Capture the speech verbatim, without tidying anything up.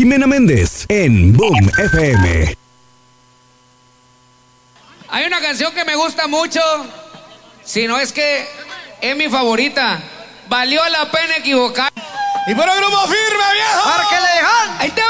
Jimena Méndez en Boom F M. Hay una canción que me gusta mucho, si no es que es mi favorita. Valió la pena equivocar. Y por el grupo firme, viejo. Para que le dejan. Ahí te va.